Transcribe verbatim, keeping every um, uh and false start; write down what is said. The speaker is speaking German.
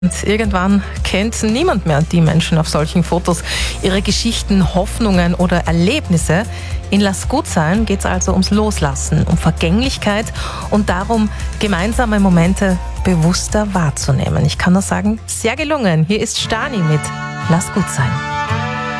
Und irgendwann kennt niemand mehr die Menschen auf solchen Fotos, ihre Geschichten, Hoffnungen oder Erlebnisse. In Lass gut sein geht es also ums Loslassen, um Vergänglichkeit und darum, gemeinsame Momente bewusster wahrzunehmen. Ich kann nur sagen, sehr gelungen. Hier ist Stani mit Lass gut sein.